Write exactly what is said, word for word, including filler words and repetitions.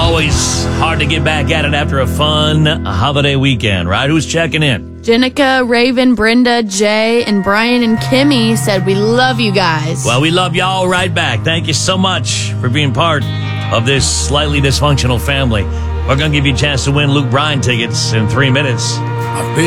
Always hard to get back at it after a fun holiday weekend, right? Who's checking in? Jenica, Raven, Brenda, Jay, and Brian and Kimmy said, we love you guys. Well, we love y'all right back. Thank you so much for being part of this slightly dysfunctional family. We're going to give you a chance to win Luke Bryan tickets in three minutes. I've been